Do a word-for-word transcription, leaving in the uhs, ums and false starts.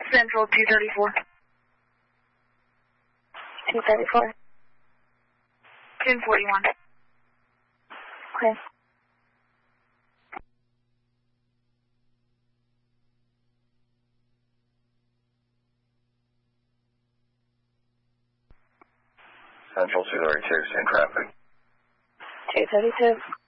Central two thirty-four. two thirty-four. ten forty-one. Okay. Central two thirty-two, same traffic. two thirty-two.